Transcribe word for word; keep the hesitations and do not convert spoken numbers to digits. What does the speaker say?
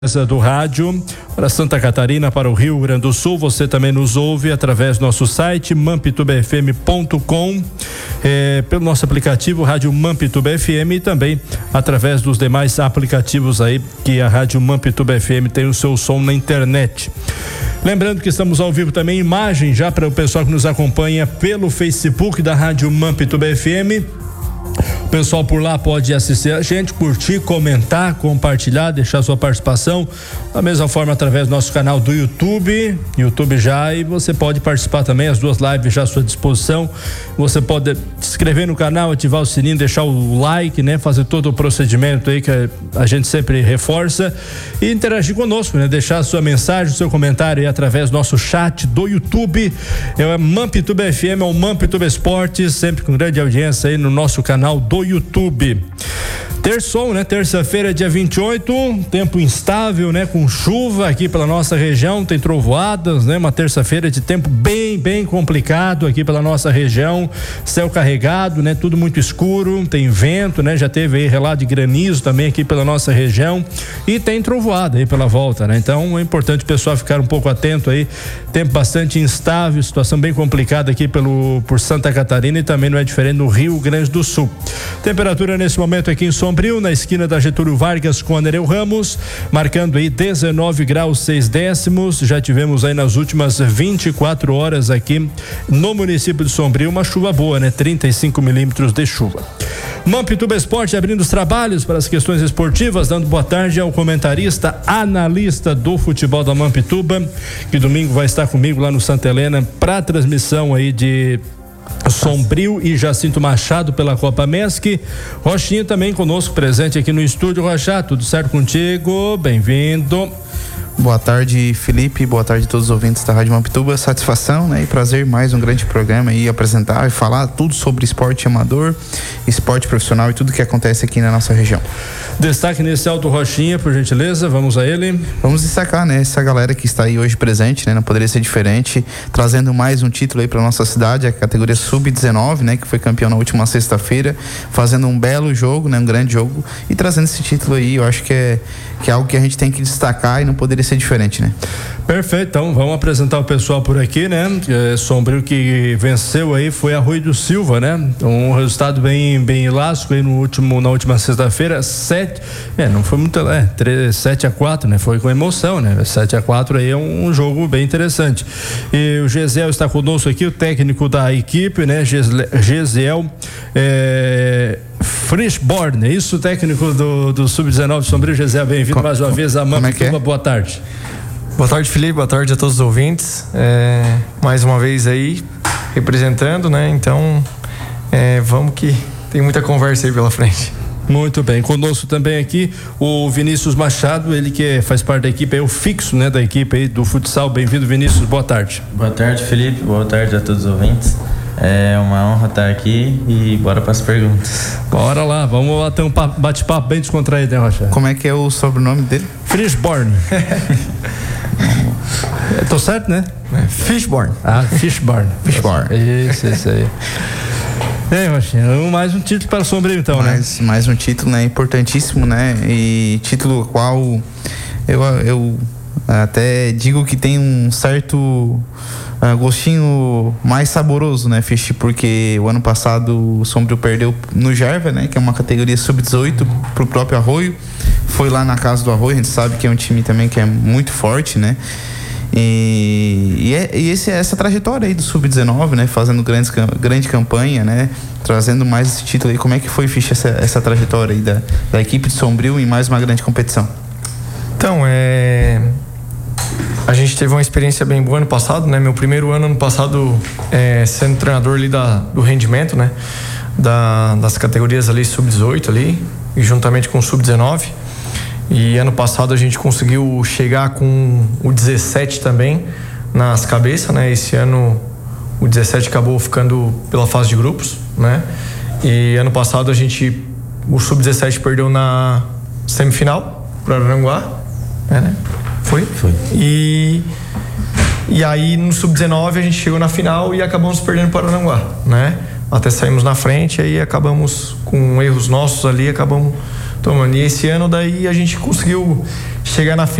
do rádio para Santa Catarina, para o Rio Grande do Sul. Você também nos ouve através do nosso site mampituba f m ponto com, é, pelo nosso aplicativo Rádio Mampituba F M e também através dos demais aplicativos aí que a Rádio Mampituba F M tem o seu som na internet. Lembrando que estamos ao vivo também, imagem já para o pessoal que nos acompanha pelo Facebook da Rádio Mampituba F M. O pessoal por lá pode assistir a gente, curtir, comentar, compartilhar, deixar sua participação. Da mesma forma, através do nosso canal do YouTube, YouTube já, e você pode participar também, as duas lives já à sua disposição. Você pode se inscrever no canal, ativar o sininho, deixar o like, né? Fazer todo o procedimento aí que a gente sempre reforça e interagir conosco, né? Deixar a sua mensagem, o seu comentário aí através do nosso chat do YouTube. É o Mampituba F M, é o Mampituba Esportes, sempre com grande audiência aí no nosso canal do YouTube. Terçou, né? Terça-feira, dia vinte e oito, tempo instável, né? Com chuva aqui pela nossa região, tem trovoadas, né? Uma terça-feira de tempo bem, bem complicado aqui pela nossa região, céu carregado, né? Tudo muito escuro, tem vento, né? Já teve aí relato de granizo também aqui pela nossa região e tem trovoada aí pela volta, né? Então é importante o pessoal ficar um pouco atento aí, tempo bastante instável, situação bem complicada aqui pelo, por Santa Catarina e também não é diferente no Rio Grande do Sul. Temperatura nesse momento aqui em Sombrio, na esquina da Getúlio Vargas com a Nereu Ramos, marcando aí dezenove graus seis décimos. Já tivemos aí nas últimas vinte e quatro horas aqui no município de Sombrio uma chuva boa, né? trinta e cinco milímetros de chuva. Mampituba Esporte abrindo os trabalhos para as questões esportivas, dando boa tarde ao comentarista, analista do futebol da Mampituba, que domingo vai estar comigo lá no Santa Helena para a transmissão aí de Sombrio e Jacinto Machado pela Copa Mesc. Rochinha também conosco, presente aqui no estúdio. Rocha, tudo certo contigo? Bem-vindo. Boa tarde, Felipe, boa tarde a todos os ouvintes da Rádio Mampituba. Satisfação, né, e prazer, mais um grande programa aí, apresentar e falar tudo sobre esporte amador, esporte profissional e tudo que acontece aqui na nossa região. Destaque inicial do Rochinha, por gentileza, vamos a ele. Vamos destacar, né, essa galera que está aí hoje presente, né, não poderia ser diferente, trazendo mais um título aí para nossa cidade, a categoria sub dezenove, né, que foi campeão na última sexta-feira, fazendo um belo jogo, né, um grande jogo e trazendo esse título aí. Eu acho que é, que é algo que a gente tem que destacar e não poderia ser diferente, né? Perfeito, então vamos apresentar o pessoal por aqui, né? É, Sombrio que venceu aí foi Arroio do Silva, né? Então, um resultado bem, bem elástico aí no último, na última sexta-feira, sete, é, não foi muito, é, três, sete a quatro, né? Foi com emoção, né? sete a quatro aí é um, um jogo bem interessante. E o Gesiel está conosco aqui, o técnico da equipe, né? Gesiel, é, Frischborn, é isso, técnico do, do sub dezenove Sombrio. Gesiel, bem-vindo com, mais uma vez a Mampituba, é é? Boa tarde. Boa tarde, Felipe, boa tarde a todos os ouvintes, é, mais uma vez aí representando, né, então é, vamos que tem muita conversa aí pela frente. Muito bem, conosco também aqui o Vinícius Machado, ele que faz parte da equipe, é o fixo, né, da equipe aí do futsal. Bem-vindo, Vinícius, boa tarde. Boa tarde, Felipe, boa tarde a todos os ouvintes. É uma honra estar aqui e bora para as perguntas. Bora lá, vamos lá ter um bate-papo bem descontraído, né, Rocha? Como é que é o sobrenome dele? Frischborn. Tô certo, né? É, Fishborn. Ah, Fishborn. Fishborn. Isso, isso aí. É, Rochinha, mais um título para o Sombrio, então, mais, né? Mais um título, né? Importantíssimo, né? E título qual eu, eu até digo que tem um certo uh, gostinho mais saboroso, né, Fish? Porque o ano passado o Sombrio perdeu no Gerva, né? Que é uma categoria sub dezoito pro próprio Arroio. Foi lá na casa do Arroio, a gente sabe que é um time também que é muito forte, né? E, e, é, e esse, essa trajetória aí do sub dezenove, né? Fazendo grandes, grande campanha, né? Trazendo mais esse título aí. Como é que foi, Ficha, essa, essa trajetória aí da, da equipe de Sombrio em mais uma grande competição? Então, é... a gente teve uma experiência bem boa ano passado, né? Meu primeiro ano, ano passado, é, sendo treinador ali da, do rendimento, né? Da, das categorias ali sub dezoito ali, e juntamente com o sub dezenove. E ano passado a gente conseguiu chegar com o dezessete também nas cabeças, né? Esse ano o dezessete acabou ficando pela fase de grupos, né? E ano passado a gente, o sub dezessete perdeu na semifinal para Araranguá, né? Foi? Foi. E, e aí no sub dezenove a gente chegou na final e acabamos perdendo para Araranguá, né? Até saímos na frente, aí acabamos com erros nossos ali, acabamos tomando. E esse ano daí a gente conseguiu chegar na